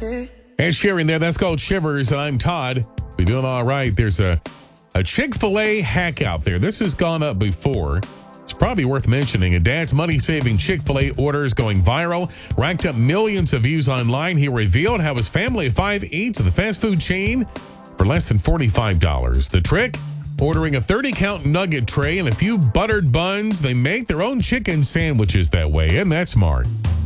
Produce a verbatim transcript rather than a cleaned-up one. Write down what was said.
And sharing there, that's called Shivers. I'm Todd. We doing all right. There's a, a Chick-fil-A hack out there. This has gone up before. It's probably worth mentioning. A dad's money-saving Chick-fil-A orders going viral, racked up millions of views online. He revealed how his family of five eats at the fast food chain for less than forty-five dollars. The trick? Ordering a thirty-count nugget tray and a few buttered buns. They make their own chicken sandwiches that way, and that's smart.